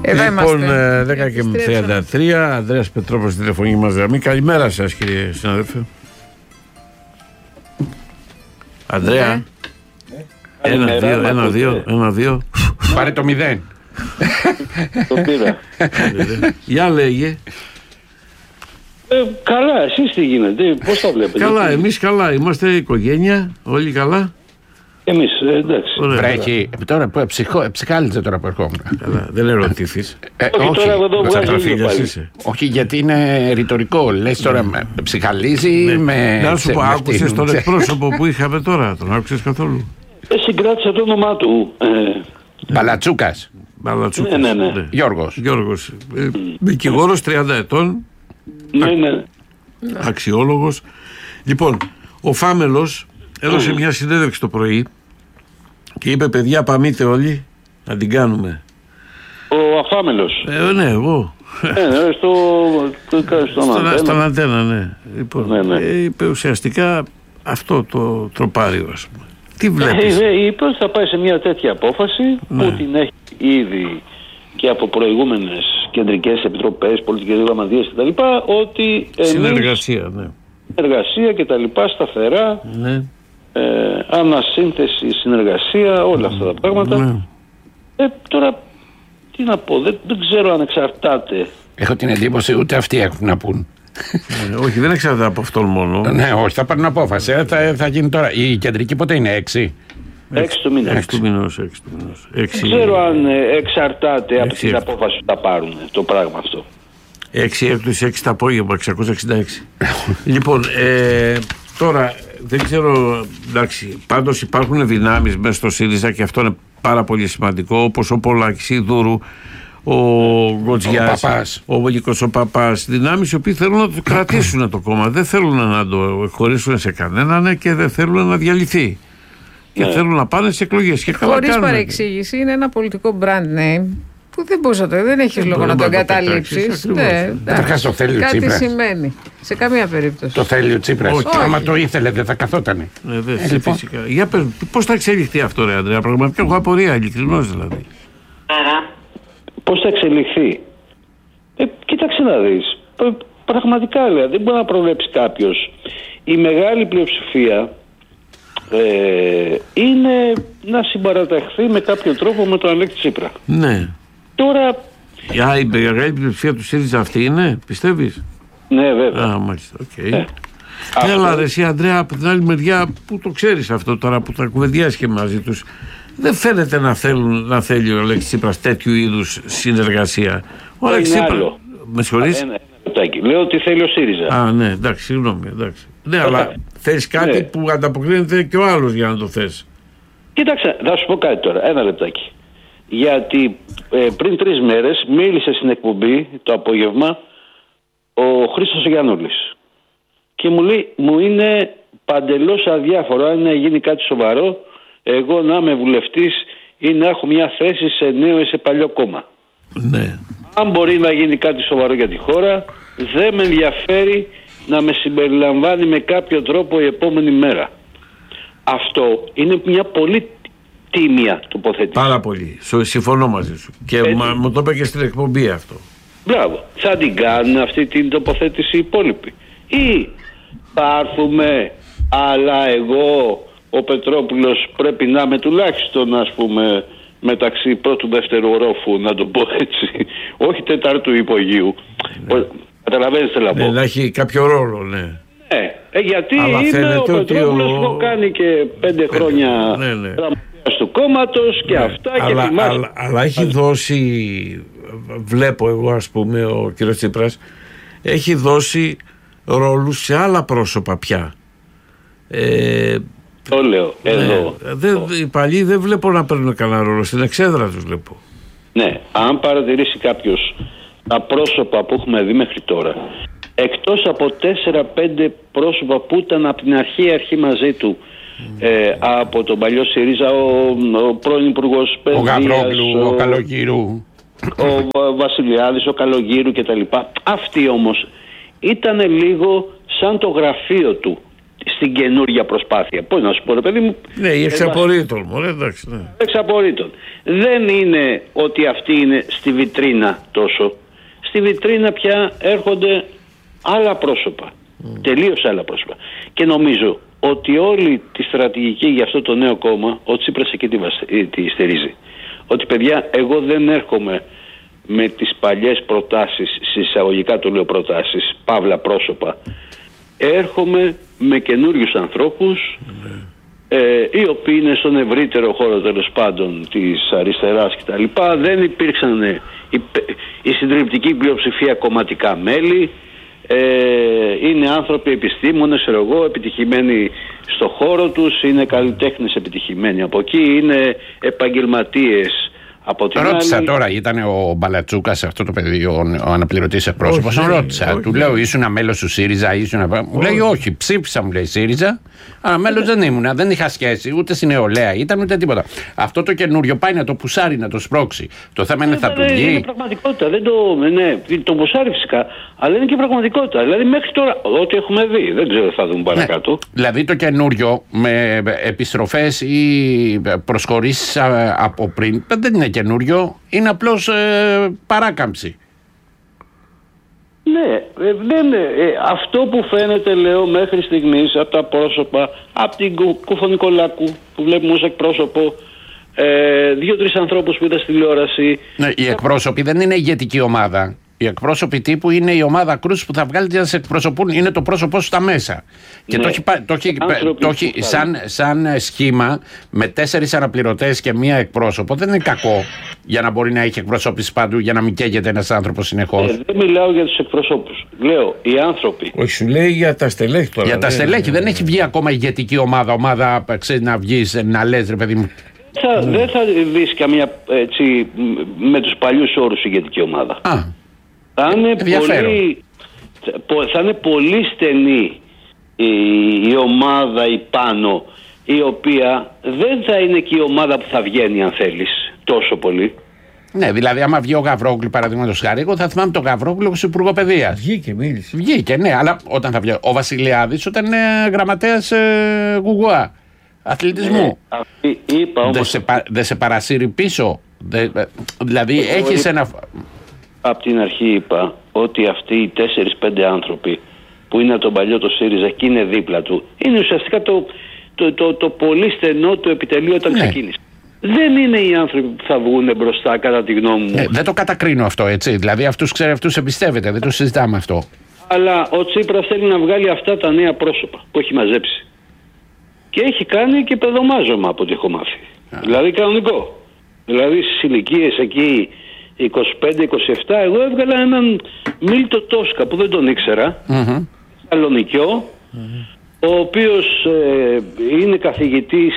Λοιπόν, 10:33, Ανδρέας Πετρόπουλος στη τηλεφωνική μας γραμμή. Καλημέρα σας, κύριε συνάδελφε. Ανδρέα. 1-2. Πάρε το 0. Το πήρα. Για λέγε. Καλά, εσείς τι γίνεται, πώς τα βλέπετε? Καλά, εμείς καλά. Είμαστε οικογένεια, όλοι καλά. Εμείς, εντάξει. Βρέχει. Τώρα ψυχάλιζε τώρα που ερχόμουν. Καλά, δεν ερωτήθεις. Όχι, τώρα εδώ βγάζει λίγο πάλι. Όχι, γιατί είναι ρητορικό. Λες τώρα ψυχαλίζει με. Να σου πω, άκουσες τον εκπρόσωπο που είχαμε τώρα? Τον άκουσες καθόλου? Συγκράτησα το όνομά του. Μπαλατσούκας. Ναι. Γιώργος. Δικηγόρος 30 ετών. Ναι. Αξιόλογος. Λοιπόν, ο Φάμελος έδωσε μια συνέντευξη το πρωί και είπε: παιδιά, παμείτε όλοι να την κάνουμε. Ο Αφάμελος. Ναι, εγώ. Στον Αντένα, ναι. Λοιπόν, είπε ουσιαστικά αυτό το τροπάριο, ας πούμε. Τι βλέπεις? Είπε ότι θα πάει σε μια τέτοια απόφαση που την έχει ήδη και από προηγούμενες κεντρικές επιτροπές, πολιτικές γραμματείες κτλ. Ότι συνεργασία κτλ. Σταθερά, ανασύνθεση, συνεργασία, όλα αυτά τα πράγματα. Τώρα τι να πω, δεν ξέρω αν εξαρτάται. Έχω την εντύπωση ούτε αυτοί έχουν να πούν. Όχι, δεν εξαρτάται από αυτόν μόνο. Ναι, όχι, θα πάρουν απόφαση. Θα γίνει τώρα. Η κεντρική πότε είναι? 6 του μηνός. Δεν ξέρω αν εξαρτάται από την απόφαση που θα πάρουν το πράγμα αυτό. 6 το απόγευμα, 666. Λοιπόν, τώρα δεν ξέρω, εντάξει, πάντως υπάρχουν δυνάμεις μέσα στο ΣΥΡΙΖΑ και αυτό είναι πάρα πολύ σημαντικό, όπως ο Πολάκης, η Δούρου, ο Γκοτζιάς, ο Βογικός, ο Παπάς, δυνάμεις οι οποίοι θέλουν να το κρατήσουν το κόμμα, δεν θέλουν να το χωρίσουν σε κανέναν και δεν θέλουν να διαλυθεί. Και θέλουν να πάνε σε εκλογές. Χωρίς παρεξήγηση, είναι ένα πολιτικό brand name που δεν μπορείς να δεν έχεις λόγο να το εγκαταλείψεις. Το θέλει ο κάτι Τσίπρας. σημαίνει. Σε καμία περίπτωση. Το θέλει ο Τσίπρας. Άμα το ήθελε, δεν θα καθότανε. Φυσικά. Για πες, πώς θα εξελιχθεί αυτό, ρε Ανδρέα? Πραγματικά έχω απορία, ειλικρινώς δηλαδή. Πώς θα εξελιχθεί? Κοίταξε να δεις. Πραγματικά δηλαδή, δεν μπορεί να προβλέψει κάποιος. Η μεγάλη πλειοψηφία είναι να συμπαραταχθεί με κάποιο τρόπο με τον Αλέξη Τσίπρα. Ναι. Τώρα. Η μεγάλη πλειοψηφία του ΣΥΡΙΖΑ αυτή είναι, πιστεύεις? Ναι, βέβαια. Μάλιστα, οκ. Έλα ρε εσύ, Ανδρέα, από την άλλη μεριά που το ξέρεις αυτό τώρα, που τα κουβεντιάσεις και μαζί τους, δεν φαίνεται να θέλει ο Αλέξης Τσίπρας τέτοιου είδους συνεργασία. Ο Αλέξης Τσίπρας. Με συγχωρείς? Λέω ότι θέλει ο ΣΥΡΙΖΑ. Ναι, εντάξει, συγγνώμη. Ναι, αλλά θες κάτι που ανταποκρίνεται και ο άλλος για να το θες. Κοίταξε, θα σου πω κάτι τώρα, ένα λεπτάκι. Γιατί πριν 3 μέρες μίλησε στην εκπομπή το απόγευμα ο Χρήστος Γιαννούλης και μου λέει, μου είναι παντελώς αδιάφορο αν γίνει κάτι σοβαρό εγώ να είμαι βουλευτής ή να έχω μια θέση σε νέο ή σε παλιό κόμμα. Ναι. Αν μπορεί να γίνει κάτι σοβαρό για τη χώρα, δεν με ενδιαφέρει να με συμπεριλαμβάνει με κάποιο τρόπο η επόμενη μέρα. Αυτό είναι μια πολύ τίμια τοποθέτηση. Πάρα πολύ. Συμφωνώ μαζί σου. Και μου το είπε και στην εκπομπή αυτό. Μπράβο. Θα την κάνουν αυτή την τοποθέτηση οι υπόλοιποι. Ή θα έρθουμε, αλλά εγώ, ο Πετρόπουλος, πρέπει να είμαι τουλάχιστον, ας πούμε, μεταξύ πρώτου δεύτερου ορόφου, να το πω έτσι, όχι τετάρτου υπογείου. Καταλαβαίνεις τι να πω. Να έχει κάποιο ρόλο, ναι. Γιατί αλλά είμαι ο Πετρόπουλος που έχω κάνει και 5 χρόνια γραμματέας του κόμματος και αυτά. Αλλά έχει δώσει, βλέπω εγώ ας πούμε, ο κ. Τσίπρας έχει δώσει ρόλους σε άλλα πρόσωπα πια. Το λέω εδώ. Οι παλιοί δεν βλέπω να παίρνουν κανένα ρόλο, στην εξέδρα τους βλέπω. Ναι, αν παρατηρήσει κάποιος τα πρόσωπα που έχουμε δει μέχρι τώρα, εκτός από 4-5 πρόσωπα που ήταν από την αρχή μαζί του, από τον παλιό ΣΥΡΙΖΑ, ο πρώην Υπουργός Παιδείας, ο Γαβρόγλου, ο Καλογύρου, ο Βασιλιάδης, ο Καλογύρου κτλ. Αυτοί όμως ήταν λίγο σαν το γραφείο του. στην καινούργια προσπάθεια. Πώς να σου πω, ρε παιδί μου. Ναι, η εξαπορρίτων. Εντάξει, ναι. Εξαπορρίτων. Δεν είναι ότι αυτοί είναι στη βιτρίνα τόσο. Στη βιτρίνα πια έρχονται άλλα πρόσωπα. Τελείως άλλα πρόσωπα. Και νομίζω ότι όλη τη στρατηγική για αυτό το νέο κόμμα, ο Τσίπρας εκεί τη στηρίζει. Ότι παιδιά, εγώ δεν έρχομαι με τις παλιές προτάσεις, συσσαγωγικά το λέω προτάσεις, παύλα πρόσωπα. Έρχομαι με καινούριους ανθρώπους, οι οποίοι είναι στον ευρύτερο χώρο τέλος πάντων της αριστεράς κτλ. Δεν υπήρξαν η συντριπτική πλειοψηφία κομματικά μέλη. Είναι άνθρωποι επιστήμονες, επιτυχημένοι στο χώρο τους, είναι καλλιτέχνες επιτυχημένοι από εκεί, είναι επαγγελματίες από την ρώτησα άλλη. Τώρα, ήταν ο Μπαλατσούκας αυτό το παιδί, ο αναπληρωτής εκπρόσωπος. Τον ρώτησα, του λέω, ήσουν μέλος του ΣΥΡΙΖΑ, μου λέει όχι, ψήφισα, μου λέει ΣΥΡΙΖΑ, αλλά μέλος δεν ήμουνα, δεν είχα σχέση ούτε στην νεολαία, ήταν ούτε τίποτα. Αυτό το καινούριο πάει να το πουσάρει, να το σπρώξει. Το θέμα είναι θα του βγει. Είναι πραγματικότητα, το πουσάρει φυσικά, αλλά είναι και πραγματικότητα. Δηλαδή μέχρι τώρα, ό,τι έχουμε δει, δεν ξέρω, θα δούμε παρακάτω. Ναι. Δηλαδή το καινούριο με επιστροφές ή προσχωρήσεις από πριν δεν είναι καινούριο, είναι απλώς παράκαμψη. Ναι, αυτό που φαίνεται, λέω, μέχρι στιγμής από τα πρόσωπα, από την Κουφονικολάκου που βλέπουμε ως εκπρόσωπο, 2-3 ανθρώπους που είδα στη τηλεόραση. Ναι, οι εκπρόσωποι δεν είναι ηγετική ομάδα. Οι εκπρόσωποι τύπου είναι η ομάδα κρούς που θα βγάλει για να σε εκπροσωπούν. Είναι το πρόσωπό σου στα μέσα. Και το έχει σαν σχήμα με 4 αναπληρωτές και 1 εκπρόσωπο. Δεν είναι κακό για να μπορεί να έχει εκπροσώπηση παντού, για να μην καίγεται ένας άνθρωπος συνεχώς. Δεν μιλάω για τους εκπροσώπους. Λέω οι άνθρωποι. Όχι, σου λέει για τα στελέχη τώρα. Για τα στελέχη δεν έχει βγει ακόμα ηγετική ομάδα, ξέρεις, να βγεις, να λες, ρε παιδί μου. Δεν θα δεις καμία έτσι, με τους παλιούς όρους ηγετική ομάδα. Θα είναι πολύ στενή η ομάδα η πάνω, η οποία δεν θα είναι και η ομάδα που θα βγαίνει, αν θέλεις, τόσο πολύ. Ναι, δηλαδή άμα βγει ο Γαβρόγλου, παραδείγματος χάρη, εγώ θα θυμάμαι τον Γαβρόγλου ως Υπουργό Παιδείας. Βγήκε, μίλησε. Βγήκε, ναι, αλλά όταν θα βγει ο Βασιλιάδης, όταν είναι γραμματέας Γουγουά, αθλητισμού. Δεν σε παρασύρει πίσω. Δηλαδή έχεις ένα... Από την αρχή είπα ότι αυτοί οι 4-5 άνθρωποι που είναι από τον παλιό το ΣΥΡΙΖΑ και είναι δίπλα του, είναι ουσιαστικά το πολύ στενό του επιτελείο όταν ξεκίνησε. Δεν είναι οι άνθρωποι που θα βγουν μπροστά, κατά τη γνώμη μου. Δεν το κατακρίνω αυτό, έτσι. Δηλαδή αυτούς εμπιστεύεται, δεν το συζητάμε αυτό. Αλλά ο Τσίπρας θέλει να βγάλει αυτά τα νέα πρόσωπα που έχει μαζέψει. Και έχει κάνει και παιδομάζωμα από ό,τι έχω μάθει. Δηλαδή κανονικό. Δηλαδή στις ηλικίες εκεί 25-27, εγώ έβγαλα έναν Μίλτο Τόσκα που δεν τον ήξερα, Σαλονικιό, ο οποίος είναι καθηγητής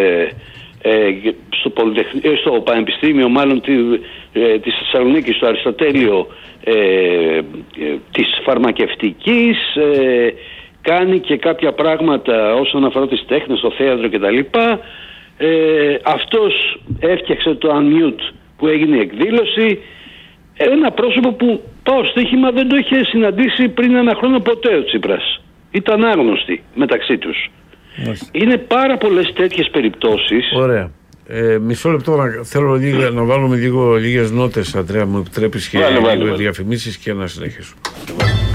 στο Πανεπιστήμιο μάλλον της Θεσσαλονίκης, στο Αριστοτέλειο της φαρμακευτικής, κάνει και κάποια πράγματα όσον αφορά τις τέχνες, το θέατρο κτλ. Αυτός έφτιαξε το Unmute που έγινε η εκδήλωση, ένα πρόσωπο που πάω στοίχημα δεν το είχε συναντήσει πριν 1 χρόνο ποτέ ο Τσίπρας. Ήταν άγνωστοι μεταξύ τους. Είναι πάρα πολλές τέτοιες περιπτώσεις. Ωραία. Μισό λεπτό, θέλω να βάλουμε λίγες νότες, Αντρέα, μου επιτρέπεις, και λίγο διαφημίσεις και να συνεχίσουμε.